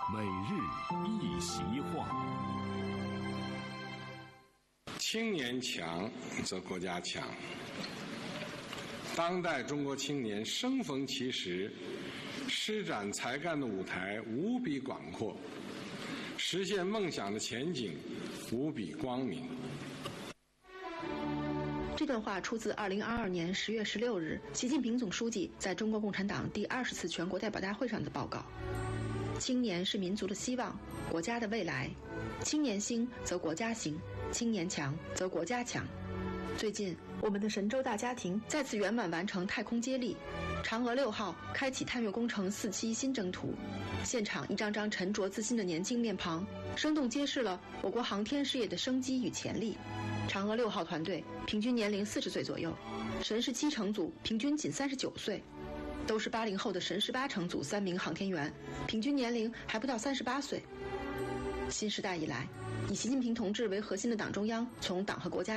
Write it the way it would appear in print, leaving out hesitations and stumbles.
每日一席话。 青年强则国家强。当代中国青年生逢其时，施展才干的舞台无比广阔，实现梦想的前景无比光明。 这段话出自2022年10月16日习近平总书记在中国共产党第20次全国代表大会上的报告。青年是民族的希望，国家的未来。青年兴则国家兴，青年强则国家强。最近，我们的神舟大家庭再次圆满完成太空接力，嫦娥6号开启探月工程4期新征途。现场一张张沉着自信的年轻面庞，生动揭示了我国航天事业的生机与潜力。嫦娥6号团队平均年龄40岁左右，神17乘组平均仅39岁，都是80后的神18乘组3名航天员，平均年龄还不到38岁。新时代以来，以习近平同志为核心的党中央，从党和国家